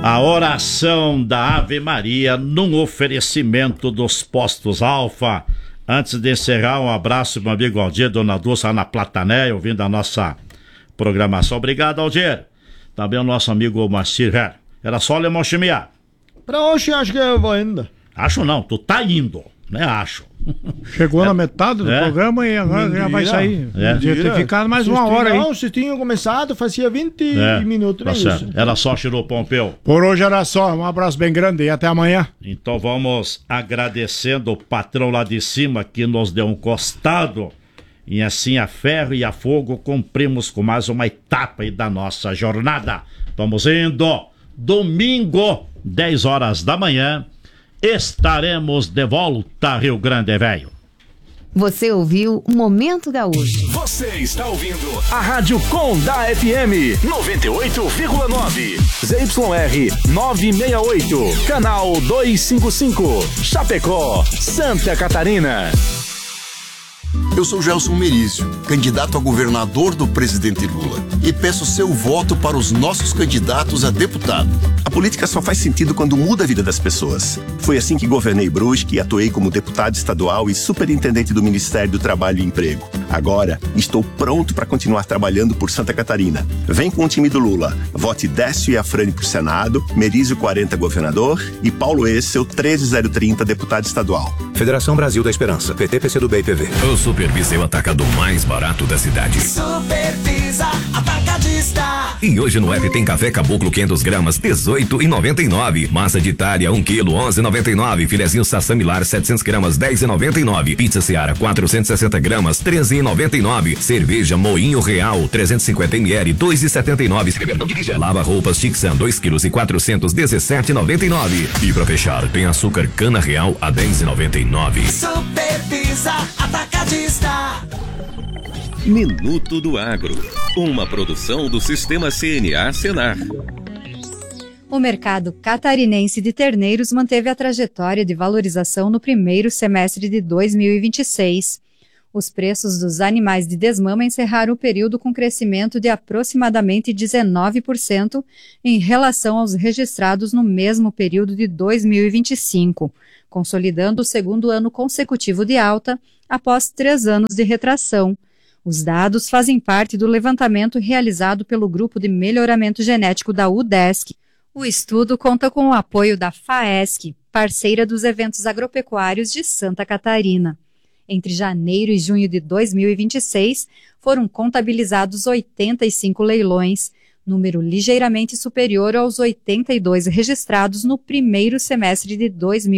A oração da Ave Maria num oferecimento dos Postos Alfa. Antes de encerrar, um abraço pro meu amigo Aldir, Dona Dulce, lá na Platanéia, ouvindo a nossa programação. Obrigado, Aldir. Também o nosso amigo Marcir. Era só o Alemão Chimiar. Pra hoje acho que eu vou ainda. Acho não, tu tá indo, né? Acho. Chegou na metade do programa e agora já vai sair. Devia ter ficado mais uma hora aí. Não, se tinham começado, fazia 20 minutos, tá certo. Isso. Era só, Chiru Pompeu. Por hoje era só, um abraço bem grande e até amanhã. Então vamos agradecendo o patrão lá de cima que nos deu um costado. E assim a ferro e a fogo cumprimos com mais uma etapa aí da nossa jornada. Vamos indo. Domingo, 10 horas da manhã, estaremos de volta, Rio Grande Velho. Você ouviu o Momento Gaúcho. Você está ouvindo a Rádio Condá FM 98,9. ZYR 968. Canal 255. Chapecó, Santa Catarina. Eu sou Gelson Merizio, candidato a governador do presidente Lula, e peço seu voto para os nossos candidatos a deputado. A política só faz sentido quando muda a vida das pessoas. Foi assim que governei Brusque e atuei como deputado estadual e superintendente do Ministério do Trabalho e Emprego. Agora, estou pronto para continuar trabalhando por Santa Catarina. Vem com o time do Lula. Vote Décio e Afrani por Senado, Merizio 40 governador e Paulo Essel 13030 deputado estadual. Federação Brasil da Esperança, PT, PCdoB e PV. O Supervisa é o atacado mais barato da cidade. Supervisa Atacadista. E hoje no app tem café Caboclo 500 gramas, R$18,99. Massa de Itália, 1 quilo, R$11,99. Filezinho Sassamilar, 700 gramas, R$10,99. Pizza Seara, 460 gramas, R$13,99. Cerveja Moinho Real, 350 ml, R$2,79. Se beber, não dirija. Lava roupas Tixan, 2 quilos e 400, R$17,99. E pra fechar, tem açúcar Cana Real a R$10,99. Supervisa Atacadista. Minuto do Agro, uma produção do Sistema CNA Senar. O mercado catarinense de terneiros manteve a trajetória de valorização no primeiro semestre de 2026. Os preços dos animais de desmama encerraram o período com crescimento de aproximadamente 19% em relação aos registrados no mesmo período de 2025, consolidando o segundo ano consecutivo de alta após 3 anos de retração. Os dados fazem parte do levantamento realizado pelo Grupo de Melhoramento Genético da UDESC. O estudo conta com o apoio da FAESC, parceira dos eventos agropecuários de Santa Catarina. Entre janeiro e junho de 2026, foram contabilizados 85 leilões, número ligeiramente superior aos 82 registrados no primeiro semestre de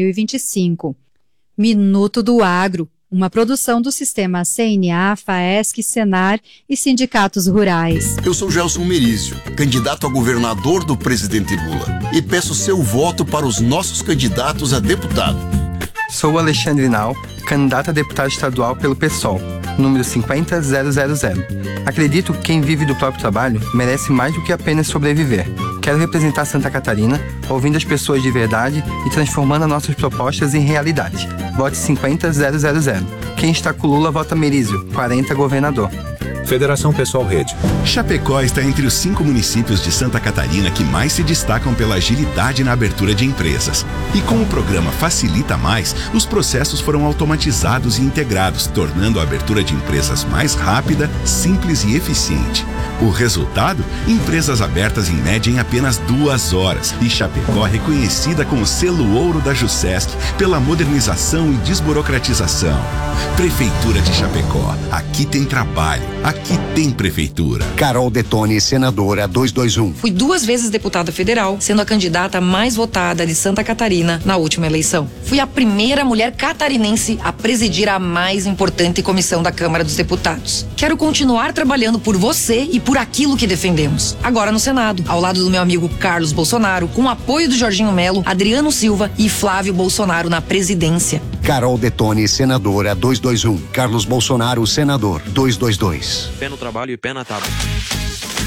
2025. Minuto do Agro, uma produção do Sistema CNA, FAESC, Senar e sindicatos rurais. Eu sou Gelson Merizio, candidato a governador do presidente Lula, e peço seu voto para os nossos candidatos a deputado. Sou Alexandre Nau, candidato a deputado estadual pelo PSOL, número 50000. Acredito que quem vive do próprio trabalho merece mais do que apenas sobreviver. Quero representar Santa Catarina, ouvindo as pessoas de verdade e transformando as nossas propostas em realidade. Vote 50000. Quem está com Lula, vota Merizio, 40 governador. Federação Pessoal Rede. Chapecó está entre os 5 municípios de Santa Catarina que mais se destacam pela agilidade na abertura de empresas. E com o programa Facilita Mais, os processos foram automatizados e integrados, tornando a abertura de empresas mais rápida, simples e eficiente. O resultado? Empresas abertas em média em apenas 2 horas. E Chapecó reconhecida com o selo ouro da Jusesc pela modernização e desburocratização. Prefeitura de Chapecó. Aqui tem trabalho. Aqui tem prefeitura. Carol Detoni, senadora 221. Fui 2 vezes deputada federal, sendo a candidata mais votada de Santa Catarina na última eleição. Fui a primeira mulher catarinense a presidir a mais importante comissão da Câmara dos Deputados. Quero continuar trabalhando por você e por aquilo que defendemos. Agora no Senado, ao lado do meu amigo Carlos Bolsonaro, com o apoio do Jorginho Melo, Adriano Silva e Flávio Bolsonaro na presidência. Carol Detoni, senadora 221. Carlos Bolsonaro, senador 222. Pé no trabalho e pé na tábua.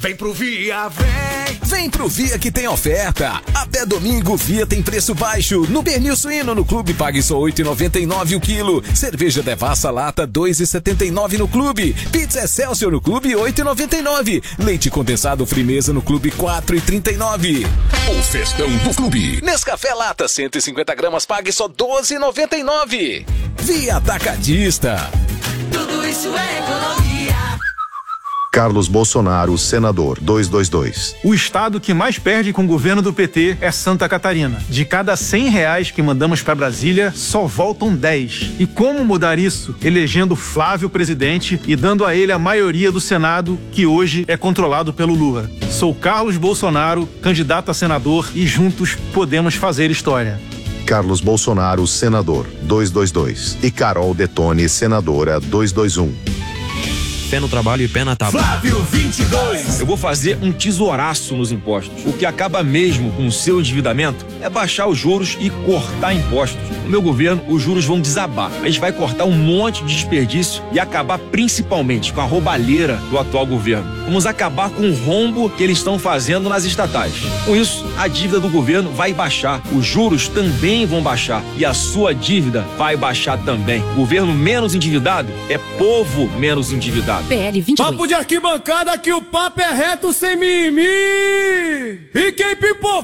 Vem pro Via, vem! Vem pro Via que tem oferta. Até domingo, Via tem preço baixo. No pernil suíno no clube, pague só R$ 8,99 o quilo. Cerveja Devassa lata, R$ 2,79 no clube. Pizza Excelsior no clube, R$ 8,99. Leite condensado Frimeza no clube, R$ 4,39. O festão do clube. Nescafé lata, 150 gramas, pague só R$ 12,99. Via Atacadista. Tudo isso é economia. Carlos Bolsonaro, senador, 222. O estado que mais perde com o governo do PT é Santa Catarina. De cada R$100 que mandamos para Brasília, só voltam 10. E como mudar isso? Elegendo Flávio presidente e dando a ele a maioria do Senado, que hoje é controlado pelo Lula. Sou Carlos Bolsonaro, candidato a senador, e juntos podemos fazer história. Carlos Bolsonaro, senador, 222. E Carol Detone, senadora, 221. Pé no trabalho e pé na tábua. Flávio 22. Eu vou fazer um tesouraço nos impostos. O que acaba mesmo com o seu endividamento é baixar os juros e cortar impostos. No meu governo, os juros vão desabar. A gente vai cortar um monte de desperdício e acabar principalmente com a roubalheira do atual governo. Vamos acabar com o rombo que eles estão fazendo nas estatais. Com isso, a dívida do governo vai baixar, os juros também vão baixar e a sua dívida vai baixar também. Governo menos endividado é povo menos endividado. PL 22. Papo de arquibancada que o papo é reto sem mimimi. E quem pipocou